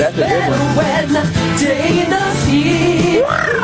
That's a good one. When Dana's here.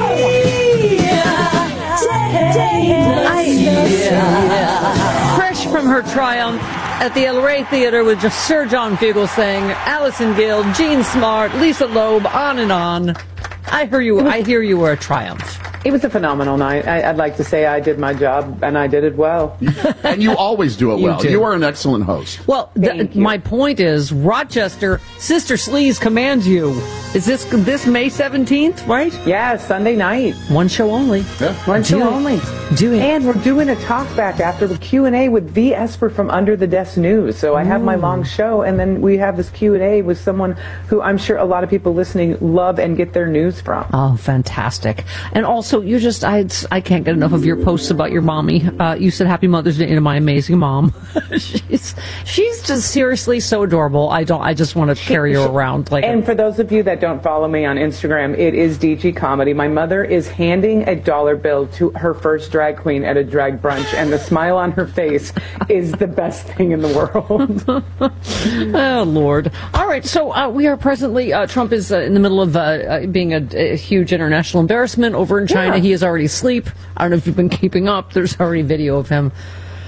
Fresh from her triumph at the El Rey Theater with just Sir John Fugelsang, Allison Gill, Jean Smart, Lisa Loeb, on and on. I hear you were a triumph. It was a phenomenal night. I'd like to say I did my job, and I did it well. And you always do it well. do. You are an excellent host. Well, my point is, Rochester, Sister Sleaze commands you. Is this May 17th, right? Yeah, Sunday night. One show only. Yeah. One show only. Do it. And we're doing a talk back after the Q&A with V. Esper from Under the Desk News. So I have my long show, and then we have this Q&A with someone who I'm sure a lot of people listening love and get their news from. Oh, fantastic. And also, I can't get enough of your posts about your mommy. You said Happy Mother's Day to my amazing mom. she's just seriously so adorable. I just want to carry her around. And for those of you that don't follow me on Instagram, it is DG Comedy. My mother is handing a $1 bill to her first drag queen at a drag brunch, and the smile on her face is the best thing in the world. Oh, Lord. All right, so we are presently, Trump is in the middle of being a huge international embarrassment over in China. Yeah. He is already asleep. I don't know if you've been keeping up. There's already video of him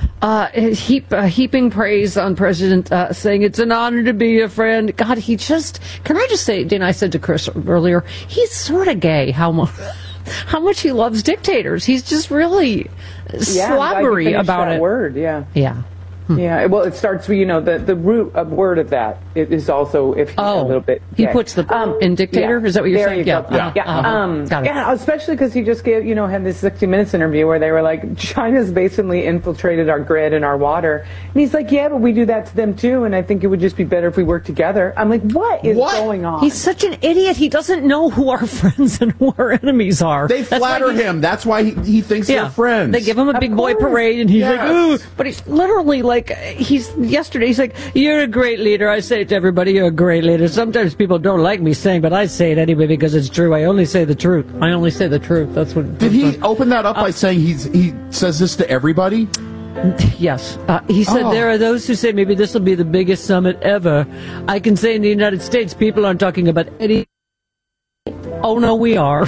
heaping praise on President, saying it's an honor to be a friend. God, can I just say, Dana, I said to Chris earlier, he's sort of gay, how much he loves dictators. He's just really slobbery about it. Word, yeah. Yeah. Yeah, well, it starts with, the root of word of that. It is also if he's a little bit gay. He puts the in dictator? Yeah. Is that what you're there saying? You go. Got it. Yeah, especially because he just had this 60 Minutes interview where they were like, China's basically infiltrated our grid and our water. And he's like, yeah, but we do that to them too, and I think it would just be better if we worked together. I'm like, what is going on? He's such an idiot. He doesn't know who our friends and who our enemies are. They flatter him. That's why he thinks they're friends. They give him a big boy parade, and he's like, ooh. But he's literally like, yesterday he's like, you're a great leader. I say it to everybody, you're a great leader. Sometimes people don't like me saying, but I say it anyway because it's true. I only say the truth. That's what. Did he open that up by saying he says this to everybody? Yes. He said there are those who say maybe this will be the biggest summit ever. I can say in the United States, people aren't talking about any. Oh, no, we are.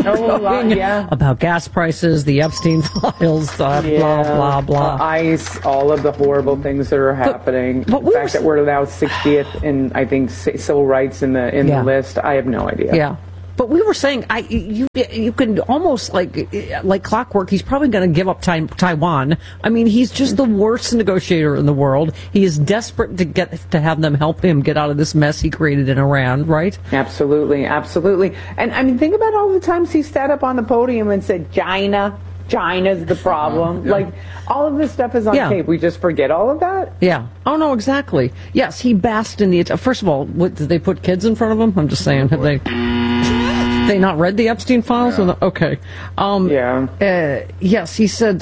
About gas prices, the Epstein files, blah, blah, blah. ICE, all of the horrible things that are happening. But the fact that we're now 60th in, I think, civil rights in the list, I have no idea. Yeah. But we were saying, you can almost like clockwork. He's probably going to give up Taiwan. I mean, he's just the worst negotiator in the world. He is desperate to have them help him get out of this mess he created in Iran, right? Absolutely, absolutely. And I mean, think about all the times he sat up on the podium and said, China's the problem. Yeah. Like, all of this stuff is on tape. We just forget all of that? Yeah. Oh, no, exactly. Yes, he basked in the... First of all, did they put kids in front of him? I'm just saying, have they not read the Epstein files? Yeah. Okay. Yes, he said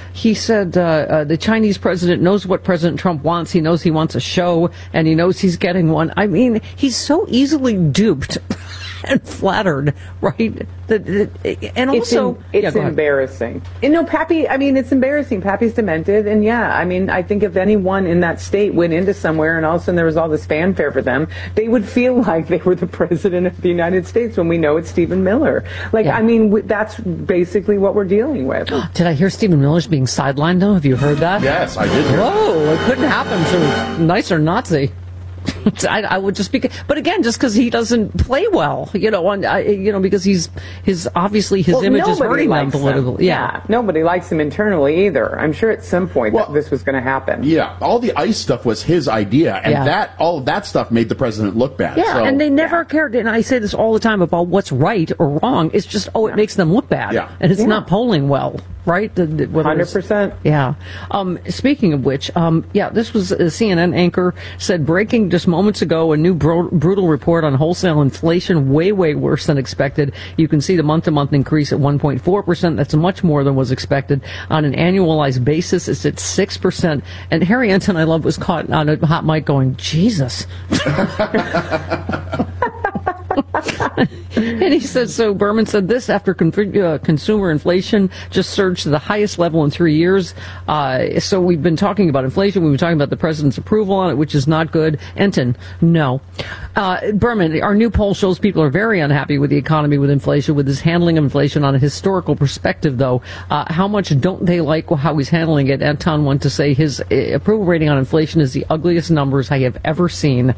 the Chinese president knows what President Trump wants. He knows he wants a show, and he knows he's getting one. I mean, he's so easily duped and flattered, right? And also, it's embarrassing. Pappy, I mean, it's embarrassing. Pappy's demented, and I mean, I think if anyone in that state went into somewhere and all of a sudden there was all this fanfare for them, they would feel like they were the president of the United States when we know it's Stephen Miller. I mean, that's basically what we're dealing with. Did I hear Stephen Miller's being sidelined, though? Have you heard that? Yes, I did hear that. Whoa, it couldn't happen to a nicer Nazi. I would just be, but again, just because he doesn't play well, because his image is hurting them politically. Yeah, nobody likes him internally either. I'm sure at some point this was going to happen. Yeah, all the ICE stuff was his idea, and all of that stuff made the president look bad. Yeah, and they never cared. And I say this all the time about what's right or wrong. It's just it makes them look bad, and it's not polling well. Right? 100%. Yeah. Speaking of which, this was a CNN anchor said breaking just moments ago, a new brutal report on wholesale inflation, way worse than expected. You can see the month-to-month increase at 1.4%. That's much more than was expected. On an annualized basis, it's at 6%. And Harry Enton, I love, was caught on a hot mic going, Jesus. And he said, so Berman said this after consumer inflation just surged to the highest level in 3 years. So we've been talking about inflation. We've been talking about the president's approval on it, which is not good. Enton, no. Berman, our new poll shows people are very unhappy with the economy, with inflation, with his handling of inflation. On a historical perspective, though, how much don't they like how he's handling it? Anton went to say his approval rating on inflation is the ugliest numbers I have ever seen.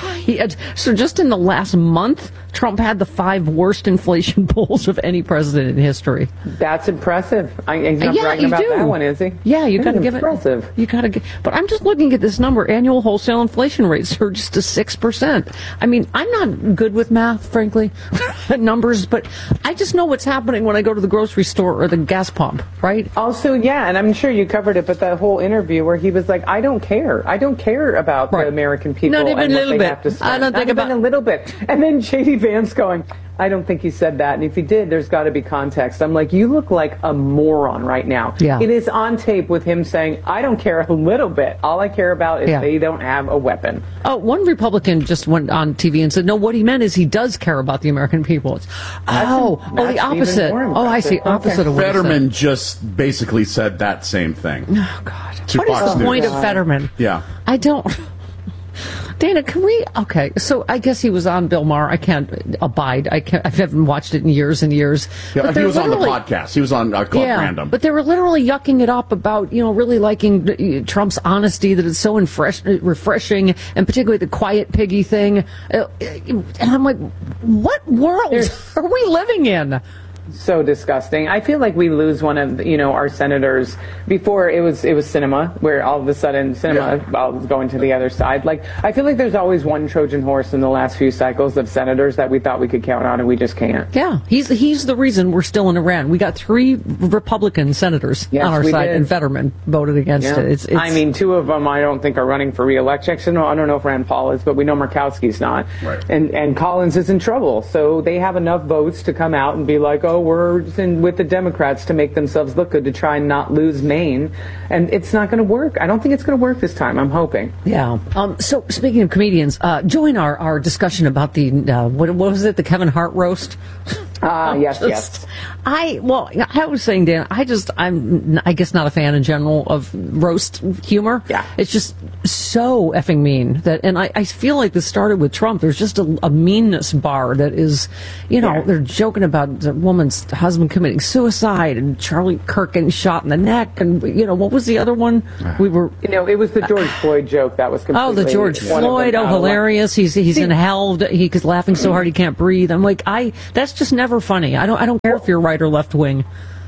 So just in the last month, Trump had the 5 worst inflation polls of any president in history. That's impressive. He's not bragging about that one, is he? Yeah, you got to give impressive. it. You got to. But I'm just looking at this number. Annual wholesale inflation rate surges to 6%. I mean, I'm not good with math, frankly, numbers, but I just know what's happening when I go to the grocery store or the gas pump, right? Also, yeah, and I'm sure you covered it, but that whole interview where he was like, I don't care. I don't care about the American people. Not even and a what little they bit. have to spend. I don't think about a little bit. And then J.D. Vance going, I don't think he said that. And if he did, there's got to be context. I'm like, you look like a moron right now. Yeah. It is on tape with him saying, I don't care a little bit. All I care about is they don't have a weapon. Oh, one Republican just went on TV and said, no, what he meant is he does care about the American people. The opposite. Oh, I see. Opposite of what Fetterman just basically said that same thing. Oh, God. What is the point of Fetterman? Yeah. I don't... Dana, can we? Okay, so I guess he was on Bill Maher. I can't abide. I haven't watched it in years and years. Yeah, but he was on the podcast. He was on Club Random. But they were literally yucking it up about, really liking Trump's honesty, that it's so refreshing, and particularly the quiet piggy thing. And I'm like, what world are we living in? So disgusting. I feel like we lose one of our senators. Before it was Sinema, where all of a sudden Sinema was going to the other side. Like, I feel like there's always one Trojan horse in the last few cycles of senators that we thought we could count on, and we just can't. Yeah, he's the reason we're still in Iran. We got 3 Republican senators on our side, and Fetterman voted against it. It's, I mean, 2 of them I don't think are running for re-election. Actually, no, I don't know if Rand Paul is, but we know Murkowski's not. Right. And Collins is in trouble. So they have enough votes to come out and be like, oh, we're with the Democrats to make themselves look good, to try and not lose Maine. And it's not going to work. I don't think it's going to work this time. I'm hoping. Yeah. So speaking of comedians, join our discussion about the, what was it, the Kevin Hart roast? Yes. I was saying, Dan, I'm I guess not a fan in general of roast humor. Yeah. It's just so effing mean and I feel like this started with Trump. There's just a meanness bar that is, they're joking about the woman's husband committing suicide and Charlie Kirk getting shot in the neck. And, what was the other one? It was the George Floyd joke that was completely... Oh, the George Floyd. Oh, hilarious. He's in hell. He's laughing so hard he can't breathe. I'm like, that's just never funny. I don't care if you're right or left wing.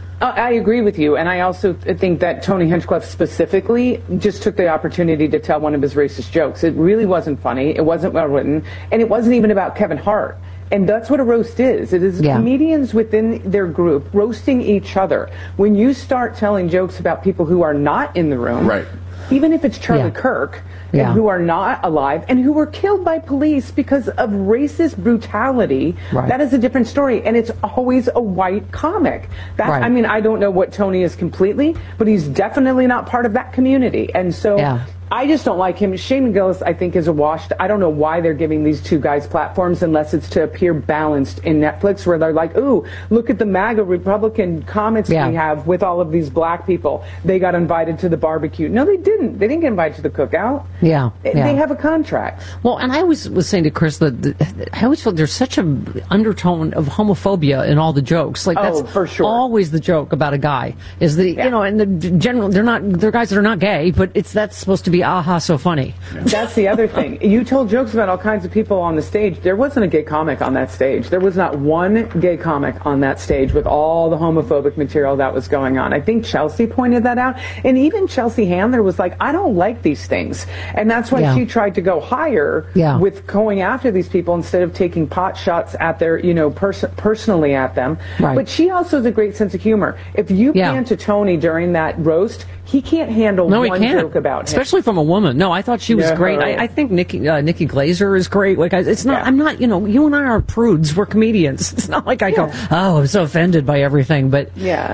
I agree with you, and I also think that Tony Hinchcliffe specifically just took the opportunity to tell one of his racist jokes. It really wasn't funny, it wasn't well written, and it wasn't even about Kevin Hart. And that's what a roast is. It is comedians within their group roasting each other. When you start telling jokes about people who are not in the room, right, even if it's Charlie Kirk, and who are not alive and who were killed by police because of racist brutality, that is a different story. And it's always a white comic. I mean, I don't know what Tony is completely, but he's definitely not part of that community. And so I just don't like him. Shane McGillis, I think, is a wash. I don't know why they're giving these 2 guys platforms unless it's to appear balanced in Netflix, where they're like, ooh, look at the MAGA Republican comics we have with all of these black people. They got invited to the barbecue. No, they didn't. They didn't get invited to the cookout. They have a contract. Well, and I was saying to Chris that I always feel there's such an undertone of homophobia in all the jokes. Like, that's for sure. Always the joke about a guy is and the general, they're guys that are not gay, but that's supposed to be aha, so funny. That's the other thing. You told jokes about all kinds of people on the stage. There wasn't a gay comic on that stage. There was not one gay comic on that stage with all the homophobic material that was going on. I think Chelsea pointed that out. And even Chelsea Handler was like, I don't like these things. And that's why she tried to go higher with going after these people instead of taking pot shots at their, personally at them. Right. But she also has a great sense of humor. If you pan to Tony during that roast, he can't handle one joke about him. Especially from a woman. No, I thought she was great. I think Nikki Glaser is great. Like, it's not. Yeah. I'm not. You and I are prudes. We're comedians. It's not like I go, oh, I'm so offended by everything. But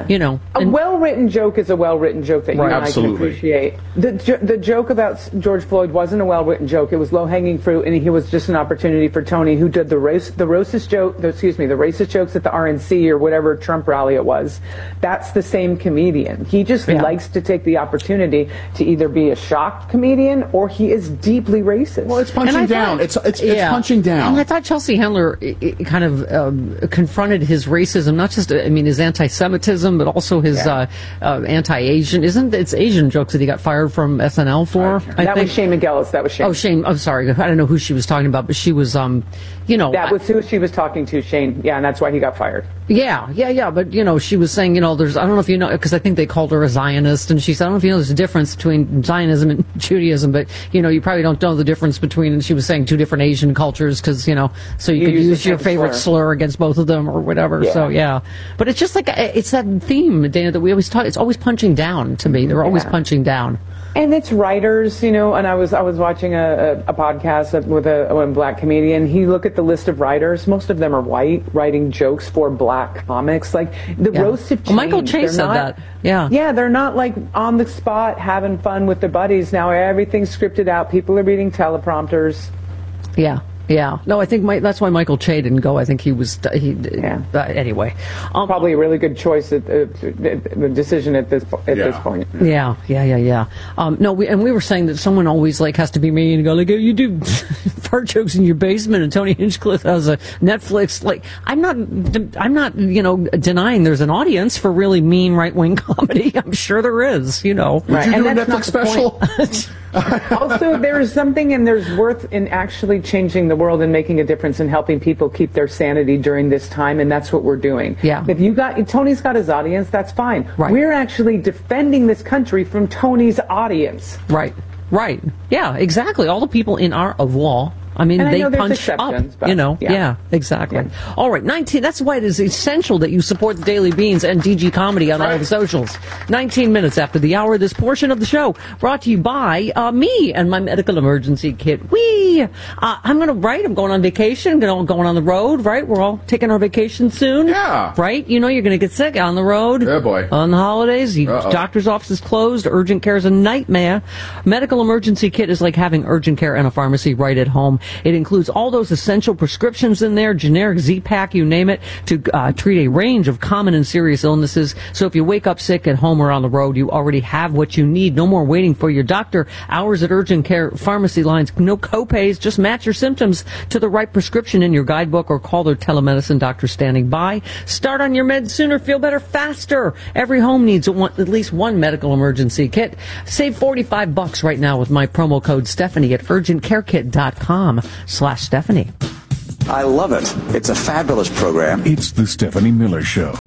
a well-written joke is a well-written joke that you and I can appreciate. The joke about George Floyd wasn't a well-written joke. It was low-hanging fruit, and he was just an opportunity for Tony, who did the racist jokes at the RNC or whatever Trump rally it was. That's the same comedian. He just likes to take the opportunity to either be a shock comedian or he is deeply racist. Well, it's punching down. It's punching down. And I thought Chelsea Handler kind of confronted his racism, not just his anti-Semitism, but also his anti-Asian. It's Asian jokes that he got fired from SNL for. That was Shane McGillis. That was Shane. Oh, Shane. I'm sorry. I don't know who she was talking about, but she was, That was who she was talking to, Shane. Yeah, and that's why he got fired. Yeah. But, she was saying, there's, I don't know if you know, because I think they called her a Zionist, and she said, I don't know if you know there's a difference between Zionism and Judaism, but, you probably don't know the difference between, and she was saying, two different Asian cultures, because, so you could use your favorite slur against both of them or whatever. Yeah. So, yeah. But it's just like, it's that theme, Dana, that we always talk, it's always punching down to me. They're always punching down. And it's writers, and I was watching a podcast with a black comedian. He looked at the list of writers. Most of them are white, writing jokes for black comics. Like, the roasts have changed. Well, Michael Chase said that. Yeah. Yeah, they're not, like, on the spot having fun with their buddies. Now everything's scripted out. People are reading teleprompters. Yeah. Yeah. No, I think that's why Michael Che didn't go. I think he was. Anyway, probably a really good choice at the decision at this point. Yeah. No, we were saying that someone always has to be mean and go you do fart jokes in your basement, and Tony Hinchcliffe has a Netflix. I'm not denying there's an audience for really mean right wing comedy. I'm sure there is. Did you do a Netflix special? Also, there's something and there's worth in actually changing the world and making a difference and helping people keep their sanity during this time, and that's what we're doing. Yeah. If Tony's got his audience, that's fine. Right. We're actually defending this country from Tony's audience. Right. Yeah, exactly. All the people in our law. They punch up, but, Yeah, exactly. Yeah. All right, 19, that's why it is essential that you support the Daily Beans and DG Comedy on all the socials. 19 minutes after the hour, this portion of the show brought to you by me and my medical emergency kit. I'm going on vacation, going on the road, right? We're all taking our vacation soon. Yeah. Right? You're going to get sick on the road. Oh, boy. On the holidays, doctor's office is closed, urgent care is a nightmare. Medical emergency kit is like having urgent care and a pharmacy right at home. It includes all those essential prescriptions in there, generic Z-Pak, you name it, to treat a range of common and serious illnesses. So if you wake up sick at home or on the road, you already have what you need. No more waiting for your doctor. Hours at urgent care pharmacy lines. No copays. Just match your symptoms to the right prescription in your guidebook or call their telemedicine doctor standing by. Start on your meds sooner. Feel better faster. Every home needs at least one medical emergency kit. Save $45 right now with my promo code Stephanie at urgentcarekit.com/Stephanie. I love it. It's a fabulous program. It's the Stephanie Miller Show.